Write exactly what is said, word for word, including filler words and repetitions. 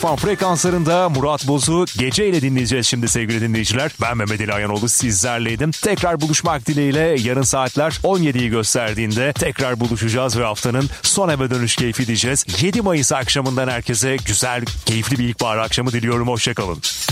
Fan frekanslarında Murat Boz'u Gece ile dinleyeceğiz şimdi sevgili dinleyiciler. Ben Mehmet Ali Ayanoğlu sizlerleydim. Tekrar buluşmak dileğiyle yarın saatler on yediyi gösterdiğinde tekrar buluşacağız ve haftanın son eve dönüş keyfi diyeceğiz. yedi Mayıs akşamından herkese güzel, keyifli bir ilkbahar akşamı diliyorum. Hoşçakalın.